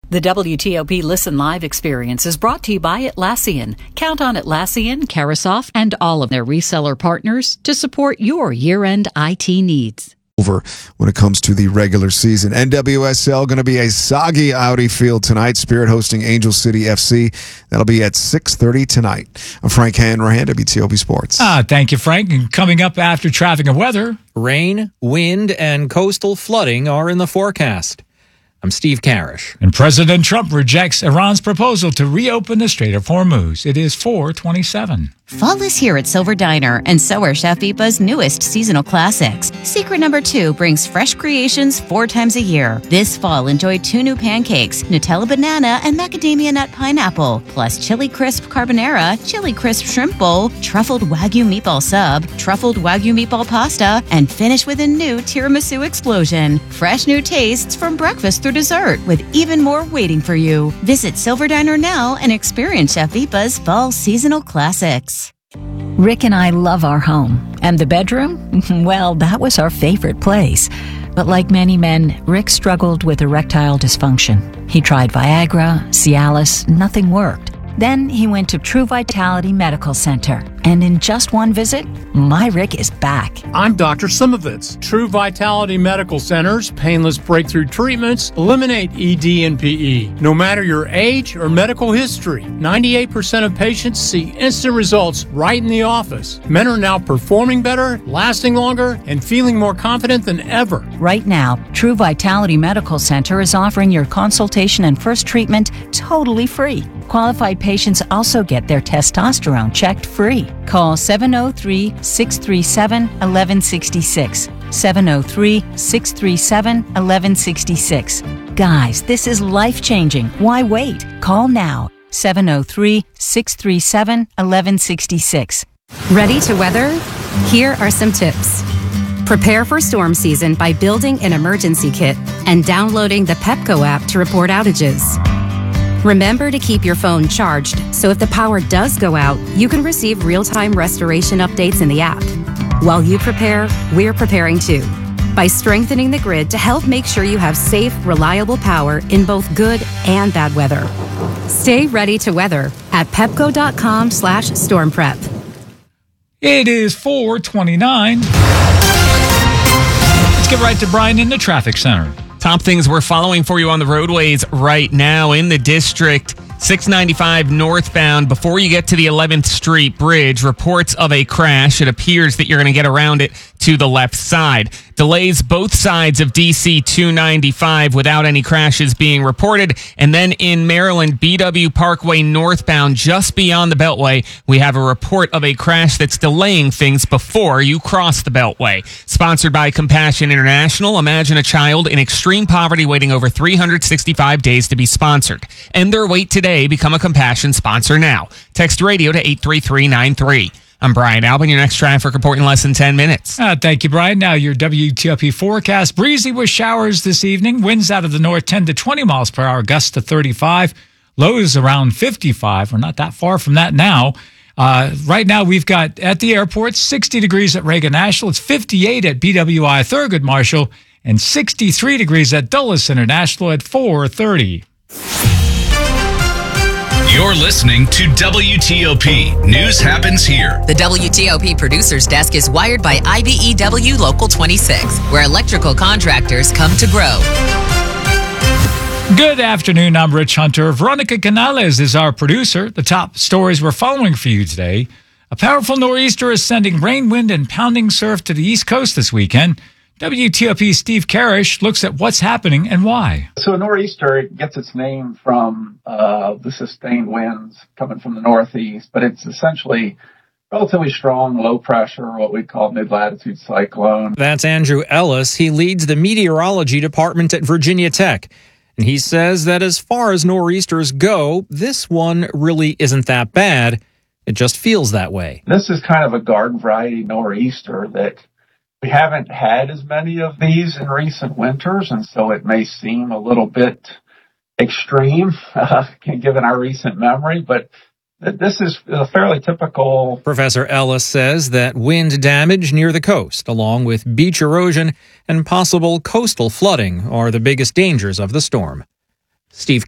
The WTOP Listen Live experience is brought to you by Atlassian. Count on Atlassian, Carasoft, and all of their reseller partners to support your year-end IT needs. Over when it comes to the regular season. NWSL going to be a soggy Audi field tonight. Spirit hosting Angel City FC. That'll be at 6:30 tonight. I'm Frank Hanrahan, WTOP Sports. Thank you, Frank. And coming up after traffic and weather, rain, wind, and coastal flooding are in the forecast. I'm Steve Karish. And President Trump rejects Iran's proposal to reopen the Strait of Hormuz. It is 4:27. Fall is here at Silver Diner, and so are Chef Ipa's newest seasonal classics. Secret number 2 brings fresh creations 4 times a year. This fall, enjoy 2 new pancakes, Nutella banana and macadamia nut pineapple, plus chili crisp carbonara, chili crisp shrimp bowl, truffled Wagyu meatball sub, truffled Wagyu meatball pasta, and finish with a new tiramisu explosion. Fresh new tastes from breakfast through dessert, with even more waiting for you. Visit Silver Diner now and experience Chef Ipa's fall seasonal classics. Rick and I love our home. And the bedroom? Well, that was our favorite place. But like many men, Rick struggled with erectile dysfunction. He tried Viagra, Cialis, nothing worked. Then he went to True Vitality Medical Center. And in just one visit, my Rick is back. I'm Dr. Simovitz. True Vitality Medical Center's painless breakthrough treatments eliminate ED and PE. No matter your age or medical history, 98% of patients see instant results right in the office. Men are now performing better, lasting longer, and feeling more confident than ever. Right now, True Vitality Medical Center is offering your consultation and first treatment totally free. Qualified patients also get their testosterone checked free. Call 703-637-1166. 703-637-1166. Guys, this is life-changing. Why wait? Call now. 703-637-1166. Ready to weather? Here are some tips. Prepare for storm season by building an emergency kit and downloading the Pepco app to report outages. Remember to keep your phone charged, so if the power does go out, you can receive real-time restoration updates in the app. While you prepare, we're preparing too, by strengthening the grid to help make sure you have safe, reliable power in both good and bad weather. Stay ready to weather at pepco.com/stormprep. It is 4:29. Let's get right to Brian in the traffic center. Top things we're following for you on the roadways right now in the district. 695 northbound, before you get to the 11th Street Bridge, reports of a crash. It appears that you're going to get around it to the left side. Delays both sides of DC 295 without any crashes being reported. And then in Maryland, BW Parkway northbound, just beyond the Beltway, we have a report of a crash that's delaying things before you cross the Beltway. Sponsored by Compassion International. Imagine a child in extreme poverty waiting over 365 days to be sponsored. End their wait today. Become a Compassion sponsor now. Text radio to 83393. I'm Brian Albin. Your next traffic report in less than 10 minutes. Thank you, Brian. Now your WTOP forecast. Breezy with showers this evening. Winds out of the north 10 to 20 miles per hour. Gusts to 35. Lows around 55. We're not that far from that now. Right now we've got at the airport 60 degrees at Reagan National. It's 58 at BWI Thurgood Marshall. And 63 degrees at Dulles International at 4:30. You're listening to WTOP. News happens here. The WTOP Producers Desk is wired by IBEW Local 26, where electrical contractors come to grow. Good afternoon. I'm Rich Hunter. Veronica Canales is our producer. The top stories we're following for you today. A powerful nor'easter is sending rain, wind, and pounding surf to the East Coast this weekend. WTOP's Steve Karish looks at what's happening and why. So a nor'easter gets its name from the sustained winds coming from the northeast, but it's essentially relatively strong, low pressure, what we call mid-latitude cyclone. That's Andrew Ellis. He leads the meteorology department at Virginia Tech. And he says that as far as nor'easters go, this one really isn't that bad. It just feels that way. This is kind of a garden variety nor'easter that we haven't had as many of these in recent winters, and so it may seem a little bit extreme, given our recent memory, but this is a fairly typical. Professor Ellis says that wind damage near the coast, along with beach erosion and possible coastal flooding, are the biggest dangers of the storm. Steve